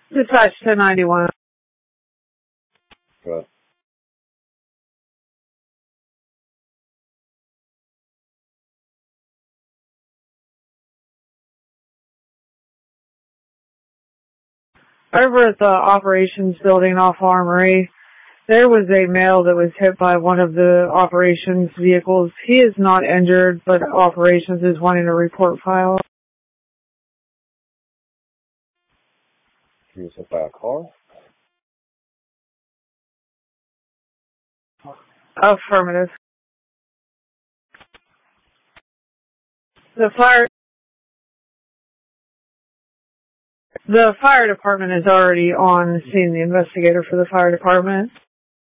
Dispatch 1091. Good. Over at the operations building off Armory, there was a male that was hit by one of the operations vehicles. He is not injured, but operations is wanting a report file. He was hit by a car? Affirmative. The fire department is already on scene, the investigator for the fire department.